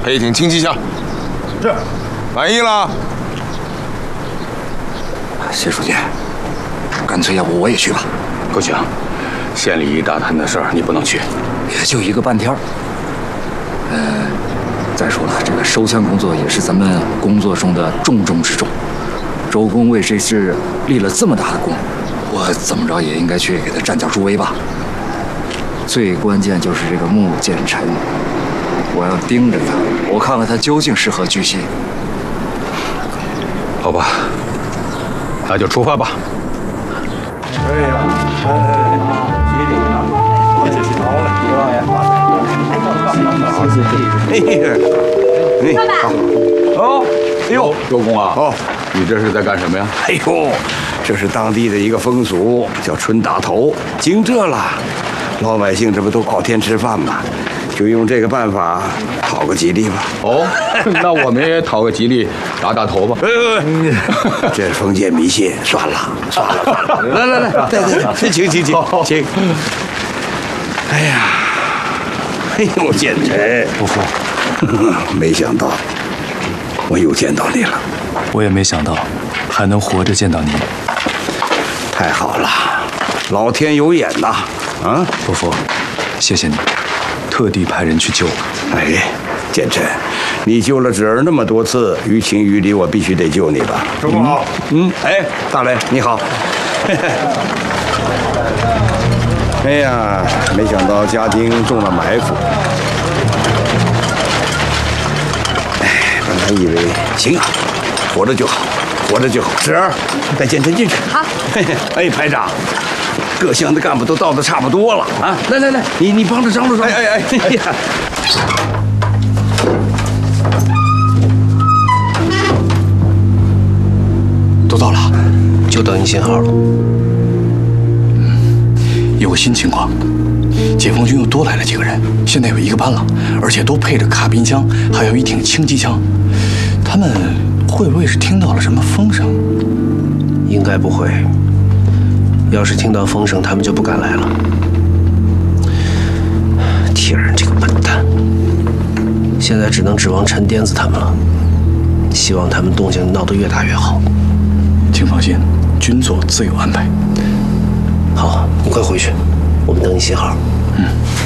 配一挺轻机枪。 是， 满意了。 谢书记，干脆要不我也去吧。 不行，县里一大摊的事儿，你不能去。 也就一个半天儿。再说了，这个收枪工作也是咱们工作中的重中之重。周公为这事立了这么大的功，我怎么着也应该去给他站脚助威吧。最关键就是这个穆剑臣，我要盯着他，我看看他究竟是何居心。 好吧，那就出发吧。 哎呀，吉利啊！好嘞， 爸爸， 哦，哎呦， 周公啊， 哦， 你这是在干什么呀？ 哎呦，这是当地的一个风俗，叫春打头。经这了，老百姓这不都靠天吃饭吗？就用这个办法讨个吉利吧。 哦，那我们也讨个吉利，打打头吧。 这封建迷信，算了。来，对，请。哎呀，哎呦，剑臣， 伯父， 没想到我又见到你了， 我也没想到还能活着见到您。 太好了，老天有眼呐！啊， 伯父，谢谢你，特地派人去救我。 哎，剑臣，你救了侄儿那么多次，于情于理，我必须得救你吧。周公好。哎，大雷你好。哎呀，没想到家丁中了埋伏。哎，本来以为行啊，活着就好，侄儿，带剑臣进去。 好。 哎，排长，各乡的干部都到的差不多了啊！来，你帮着张罗张罗。哎呀！ 都到了， 就等你信号了。 有个新情况，解放军又多来了几个人，现在有1个班了，而且都配着卡宾枪，还有一挺轻机枪。他们会不会是听到了什么风声？ 应该不会。要是听到风声，他们就不敢来了。铁人这个笨蛋，现在只能指望陈颠子他们了。希望他们动静闹得越大越好。 请放心，军座自有安排。 好，你快回去，我们等你信号。